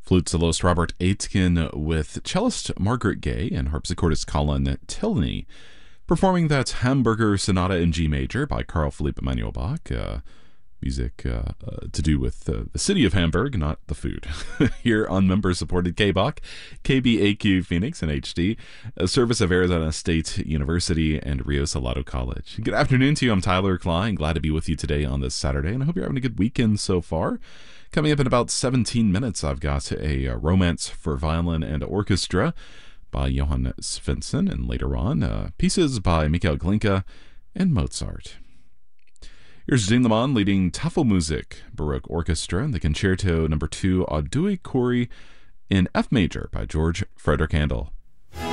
Flute soloist Robert Aitken with cellist Margaret Gaye and harpsichordist Colin Tilney performing that Hamburger Sonata in G major by Carl Philipp Emanuel Bach. Music to do with the city of Hamburg, not the food. Here on member-supported KBOC, KBAQ Phoenix and HD, a service of Arizona State University and Rio Salado College. Good afternoon to you. I'm Tyler Klein. Glad to be with you today on this Saturday, and I hope you're having a good weekend so far. Coming up in about 17 minutes, I've got a romance for violin and orchestra by Johann Svensson, and later on, pieces by Mikhail Glinka and Mozart. Here's Jean Leman leading Tafelmusik Baroque Orchestra and the Concerto No. 2 Audui Cori in F major by George Frederick Handel.